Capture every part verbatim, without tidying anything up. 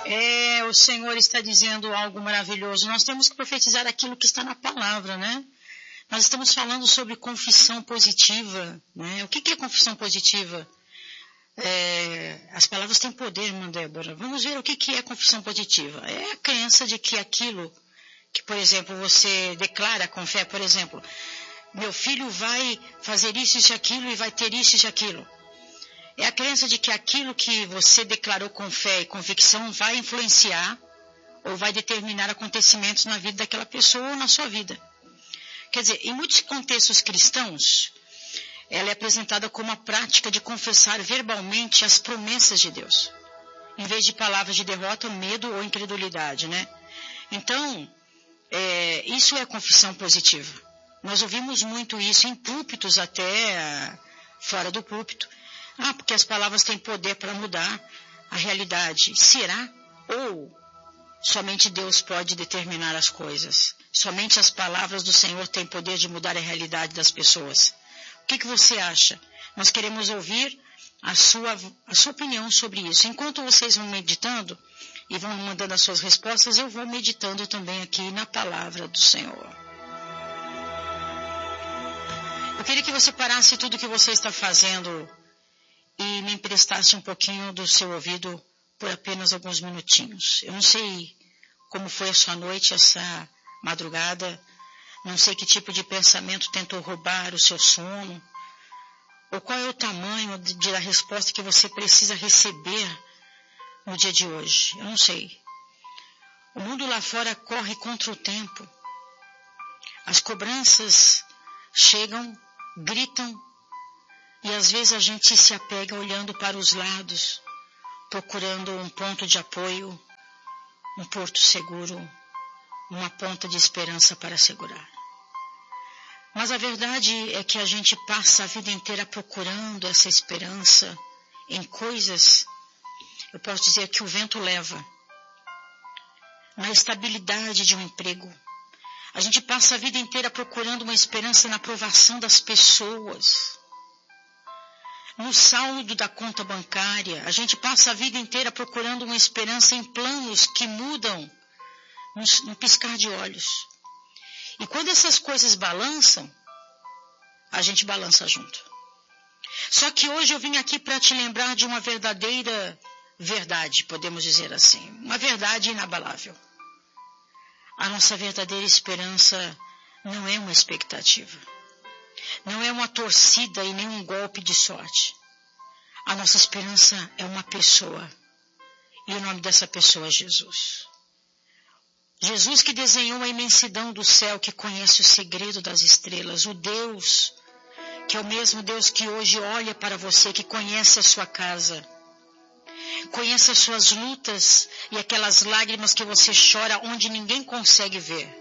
É, o Senhor está dizendo algo maravilhoso. Nós temos que profetizar aquilo que está na palavra, né? Nós estamos falando sobre confissão positiva, né? O que é confissão positiva? É, as palavras têm poder, irmã Débora. Vamos ver o que é confissão positiva. É a crença de que aquilo que, por exemplo, você declara com fé, por exemplo, meu filho vai fazer isso, isso e aquilo e vai ter isso, isso e aquilo. É a crença de que aquilo que você declarou com fé e convicção vai influenciar ou vai determinar acontecimentos na vida daquela pessoa ou na sua vida. Quer dizer, em muitos contextos cristãos, ela é apresentada como a prática de confessar verbalmente as promessas de Deus, em vez de palavras de derrota, medo ou incredulidade, né? Então, é, isso é confissão positiva. Nós ouvimos muito isso em púlpitos até fora do púlpito. Ah, porque as palavras têm poder para mudar a realidade. Será? Ou somente Deus pode determinar as coisas? Somente as palavras do Senhor têm poder de mudar a realidade das pessoas? O que, que você acha? Nós queremos ouvir a sua, a sua opinião sobre isso. Enquanto vocês vão meditando e vão mandando as suas respostas, eu vou meditando também aqui na palavra do Senhor. Eu queria que você parasse tudo o que você está fazendo e me emprestasse um pouquinho do seu ouvido por apenas alguns minutinhos. Eu não sei como foi a sua noite, essa madrugada, não sei que tipo de pensamento tentou roubar o seu sono, ou qual é o tamanho de, de, da resposta que você precisa receber no dia de hoje. Eu não sei. O mundo lá fora corre contra o tempo. As cobranças chegam, gritam, e às vezes a gente se apega olhando para os lados, procurando um ponto de apoio, um porto seguro, uma ponta de esperança para segurar. Mas a verdade é que a gente passa a vida inteira procurando essa esperança em coisas, eu posso dizer, que o vento leva. Na estabilidade de um emprego. A gente passa a vida inteira procurando uma esperança na aprovação das pessoas. No saldo da conta bancária, a gente passa a vida inteira procurando uma esperança em planos que mudam no, no piscar de olhos. E quando essas coisas balançam, a gente balança junto. Só que hoje eu vim aqui para te lembrar de uma verdadeira verdade, podemos dizer assim. Uma verdade inabalável. A nossa verdadeira esperança não é uma expectativa. Não é uma torcida e nem um golpe de sorte. A nossa esperança é uma pessoa. E o nome dessa pessoa é Jesus. Jesus que desenhou a imensidão do céu, que conhece o segredo das estrelas. O Deus, que é o mesmo Deus que hoje olha para você, que conhece a sua casa. Conhece as suas lutas e aquelas lágrimas que você chora onde ninguém consegue ver.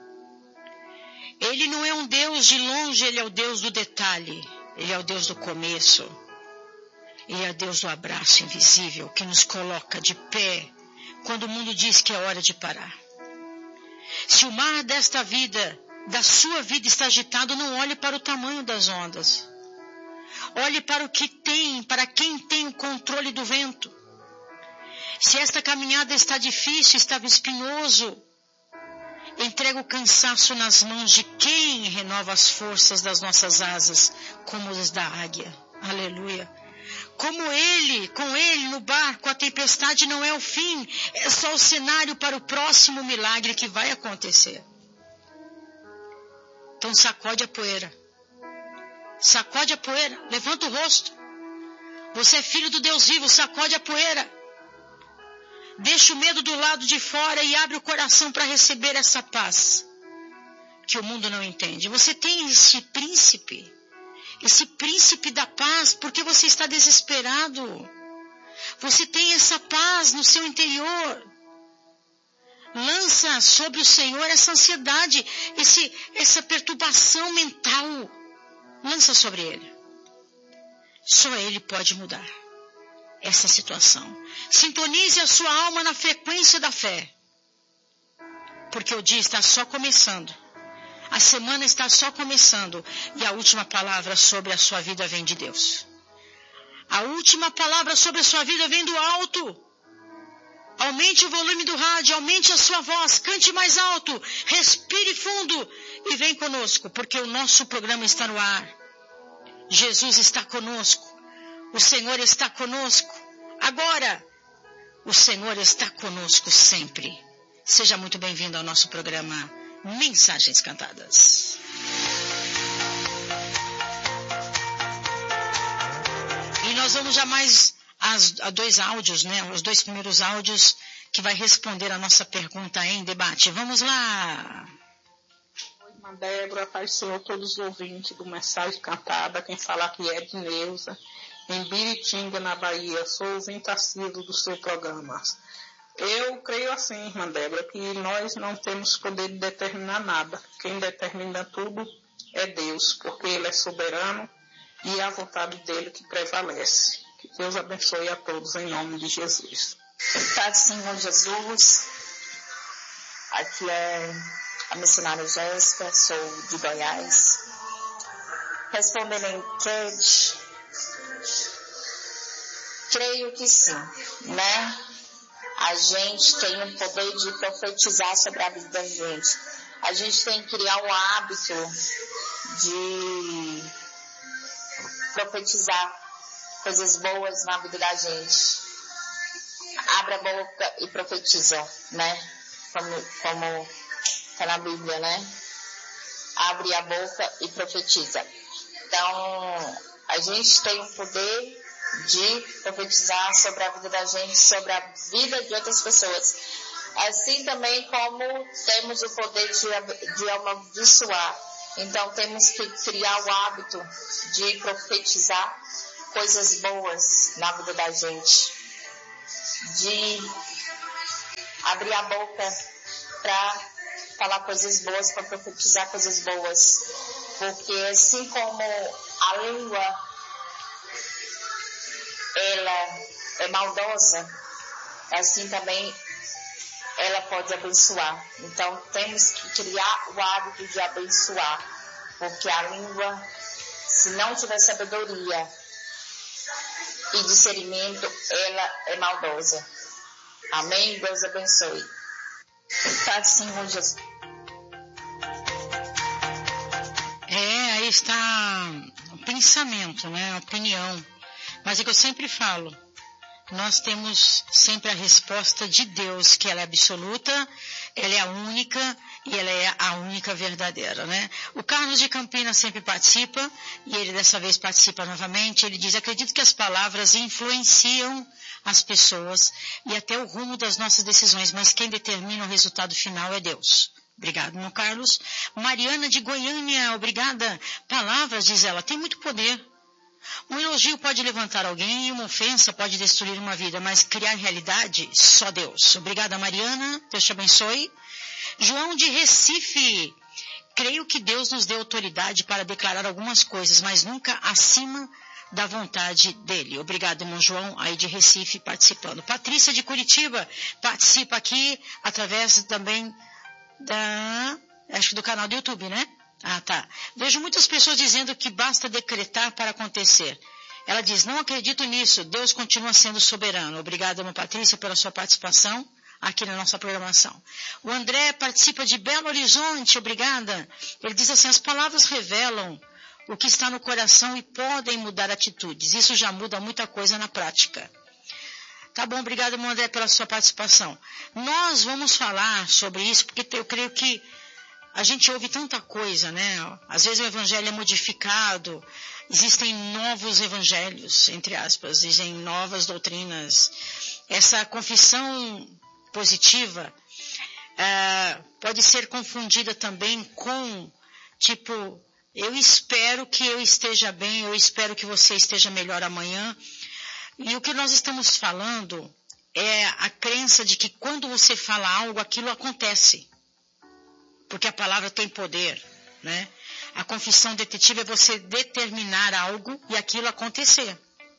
Ele não é um Deus de longe, ele é o Deus do detalhe. Ele é o Deus do começo. Ele é o Deus do abraço invisível que nos coloca de pé quando o mundo diz que é hora de parar. Se o mar desta vida, da sua vida está agitado, não olhe para o tamanho das ondas. Olhe para o que tem, para quem tem o controle do vento. Se esta caminhada está difícil, está espinhoso, entrega o cansaço nas mãos de quem renova as forças das nossas asas, como as da águia. Aleluia. Como ele, com ele no barco, a tempestade não é o fim, é só o cenário para o próximo milagre que vai acontecer. Então sacode a poeira. Sacode a poeira, levanta o rosto. Você é filho do Deus vivo, sacode a poeira. Deixa o medo do lado de fora e abre o coração para receber essa paz que o mundo não entende. Você tem esse príncipe, esse príncipe da paz, porque você está desesperado. Você tem essa paz no seu interior. Lança sobre o Senhor essa ansiedade, esse, essa perturbação mental. Lança sobre Ele. Só Ele pode mudar essa situação. Sintonize a sua alma na frequência da fé. Porque o dia está só começando. A semana está só começando. E a última palavra sobre a sua vida vem de Deus. A última palavra sobre a sua vida vem do alto. Aumente o volume do rádio, aumente a sua voz, cante mais alto, respire fundo e vem conosco, porque o nosso programa está no ar. Jesus está conosco, o Senhor está conosco. Agora, o Senhor está conosco sempre. Seja muito bem-vindo ao nosso programa Mensagens Cantadas. E nós vamos já mais as, a dois áudios, né? Os dois primeiros áudios que vai responder a nossa pergunta em debate. Vamos lá! Oi, irmã Débora, Pai Senhor, todos os ouvintes do Mensagem Cantada. Quem fala aqui é Edneuza, em Biritinga, na Bahia. Sou ouvinte assíduo do seu programa. Eu creio assim, irmã Débora, que nós não temos poder de determinar nada. Quem determina tudo é Deus, porque Ele é soberano e é a vontade dele que prevalece. Que Deus abençoe a todos em nome de Jesus. Paz, Senhor Jesus. Aqui é a missionária Jéssica, sou de Goiás. Respondendo a enquete, creio que sim, né? A gente tem o poder de profetizar sobre a vida da gente. A gente tem que criar um hábito de profetizar coisas boas na vida da gente. Abra a boca e profetiza, né? Como, como está na Bíblia, né? Abre a boca e profetiza. Então, a gente tem o poder de profetizar sobre a vida da gente, sobre a vida de outras pessoas. Assim também como temos o poder de, de amaldiçoar. Então, temos que criar o hábito de profetizar coisas boas na vida da gente. De abrir a boca para falar coisas boas, para profetizar coisas boas. Porque assim como a língua ela é maldosa, assim também ela pode abençoar. Então temos que criar o hábito de abençoar, porque a língua, se não tiver sabedoria e discernimento, ela é maldosa. Amém? Deus abençoe. Paz, Senhor Jesus. É, aí está o pensamento, né? A opinião. Mas é que eu sempre falo, nós temos sempre a resposta de Deus, que ela é absoluta, ela é a única e ela é a única verdadeira, né? O Carlos de Campinas sempre participa, e ele dessa vez participa novamente. Ele diz: acredito que as palavras influenciam as pessoas e até o rumo das nossas decisões, mas quem determina o resultado final é Deus. Obrigado, meu Carlos. Mariana de Goiânia, obrigada. Palavras, diz ela, tem muito poder. Um elogio pode levantar alguém e uma ofensa pode destruir uma vida, mas criar realidade, só Deus. Obrigada, Mariana. Deus te abençoe. João de Recife. Creio que Deus nos deu autoridade para declarar algumas coisas, mas nunca acima da vontade dele. Obrigado, irmão João, aí de Recife, participando. Patrícia de Curitiba participa aqui através também da, acho que do canal do YouTube, né? Ah, tá. Vejo muitas pessoas dizendo que basta decretar para acontecer. Ela diz: não acredito nisso, Deus continua sendo soberano. Obrigada, irmã Patrícia, pela sua participação aqui na nossa programação. O André participa de Belo Horizonte, obrigada. Ele diz assim: as palavras revelam o que está no coração e podem mudar atitudes. Isso já muda muita coisa na prática. Tá bom, obrigado, irmão André, pela sua participação. Nós vamos falar sobre isso, porque eu creio que a gente ouve tanta coisa, né? Às vezes o evangelho é modificado, existem novos evangelhos, entre aspas, existem novas doutrinas. Essa confissão positiva uh, pode ser confundida também com, tipo, eu espero que eu esteja bem, eu espero que você esteja melhor amanhã. E o que nós estamos falando é a crença de que quando você fala algo, aquilo acontece. Porque a palavra tem poder, né? A confissão detetive é você determinar algo e aquilo acontecer.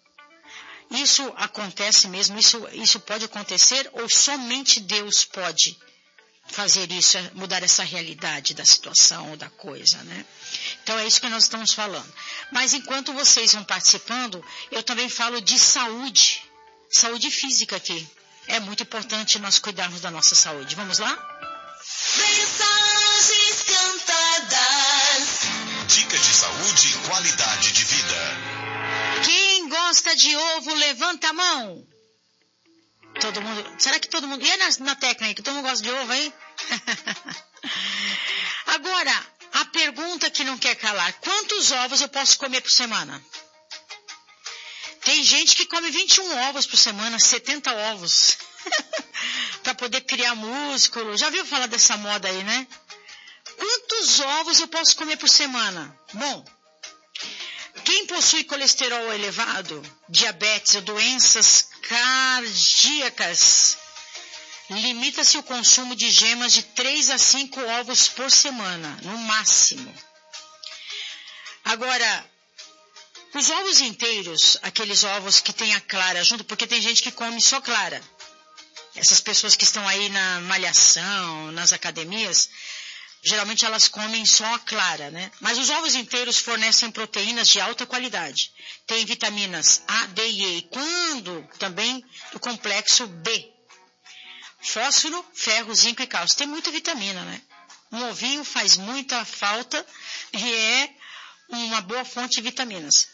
Isso acontece mesmo, isso, isso pode acontecer ou somente Deus pode fazer isso, mudar essa realidade da situação ou da coisa, né? Então é isso que nós estamos falando. Mas enquanto vocês vão participando, eu também falo de saúde, saúde física aqui. é muito importante nós cuidarmos da nossa saúde. Vamos lá? Mensagens cantadas. Dicas de saúde e qualidade de vida. Quem gosta de ovo, levanta a mão. Todo mundo... Será que todo mundo... E é na, na técnica, todo mundo gosta de ovo, hein? Agora, a pergunta que não quer calar. Quantos ovos eu posso comer por semana? Tem gente que come vinte e um ovos por semana, setenta ovos. Para poder criar músculo. Já viu falar dessa moda aí, né? Quantos ovos eu posso comer por semana? Bom, quem possui colesterol elevado, diabetes ou doenças cardíacas, limita-se o consumo de gemas de três a cinco ovos por semana, no máximo. Agora, os ovos inteiros, aqueles ovos que tem a clara junto, porque tem gente que come só clara. Essas pessoas que estão aí na malhação, nas academias, geralmente elas comem só a clara, né? Mas os ovos inteiros fornecem proteínas de alta qualidade. Tem vitaminas A, D e E. Quando também do complexo B. Fósforo, ferro, zinco e cálcio. Tem muita vitamina, né? Um ovinho faz muita falta e é uma boa fonte de vitaminas.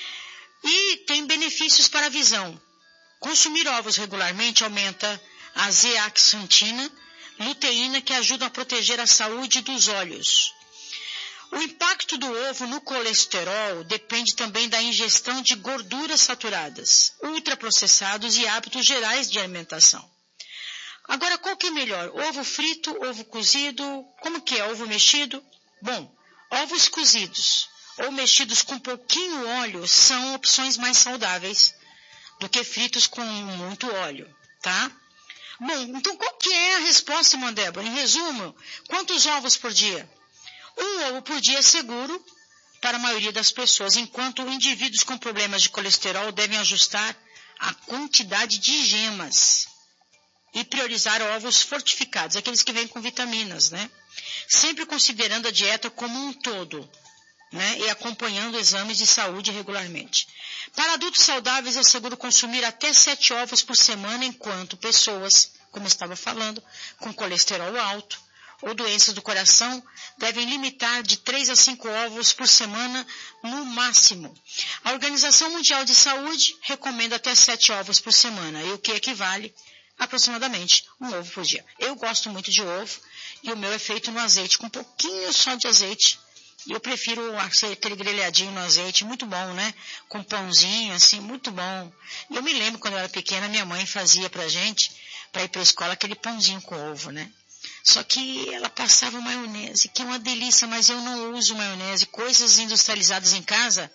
E tem benefícios para a visão. Consumir ovos regularmente aumenta a zeaxantina, luteína, que ajudam a proteger a saúde dos olhos. O impacto do ovo no colesterol depende também da ingestão de gorduras saturadas, ultraprocessados e hábitos gerais de alimentação. Agora, qual que é melhor? Ovo frito, ovo cozido? Como que é? Ovo mexido? Bom, ovos cozidos ou mexidos com pouquinho óleo são opções mais saudáveis do que fritos com muito óleo, tá? Bom, então qual que é a resposta, irmã Débora? Em resumo, quantos ovos por dia? Um ovo por dia é seguro para a maioria das pessoas, enquanto indivíduos com problemas de colesterol devem ajustar a quantidade de gemas e priorizar ovos fortificados, aqueles que vêm com vitaminas, né? Sempre considerando a dieta como um todo, né? E acompanhando exames de saúde regularmente. Para adultos saudáveis é seguro consumir até sete ovos por semana, enquanto pessoas, como eu estava falando, com colesterol alto ou doenças do coração devem limitar de três a cinco ovos por semana no máximo. A Organização Mundial de Saúde recomenda até sete ovos por semana, e o que equivale aproximadamente um ovo por dia. Eu gosto muito de ovo e o meu é feito no azeite, com um pouquinho só de azeite. E eu prefiro aquele grelhadinho no azeite, muito bom, né? Com pãozinho, assim, muito bom. E eu me lembro, quando eu era pequena, minha mãe fazia pra gente, pra ir pra escola, aquele pãozinho com ovo, né? Só que ela passava maionese, que é uma delícia, mas eu não uso maionese. Coisas industrializadas em casa,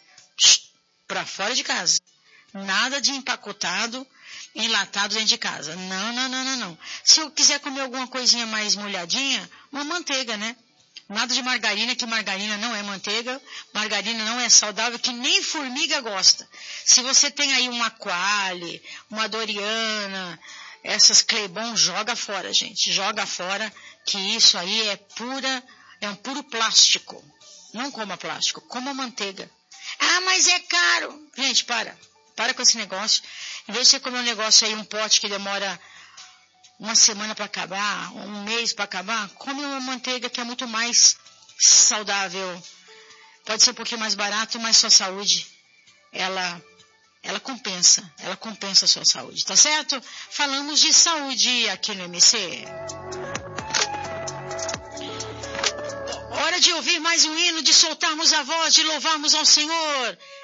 pra fora de casa. Nada de empacotado, enlatado dentro de casa. Não, não, não, não, não. Se eu quiser comer alguma coisinha mais molhadinha, uma manteiga, né? Nada de margarina, que margarina não é manteiga, margarina não é saudável, que nem formiga gosta. Se você tem aí uma Qualy, uma Doriana, essas Clebon, joga fora, gente. Joga fora, que isso aí é pura, é um puro plástico. Não coma plástico, coma manteiga. Ah, mas é caro. Gente, para. Para com esse negócio. Em vez de você comer um negócio aí, um pote que demora uma semana para acabar, um mês para acabar, come uma manteiga que é muito mais saudável. Pode ser um pouquinho mais barato, mas sua saúde, ela, ela compensa. Ela compensa a sua saúde, tá certo? Falamos de saúde aqui no M C. Hora de ouvir mais um hino, de soltarmos a voz, de louvarmos ao Senhor.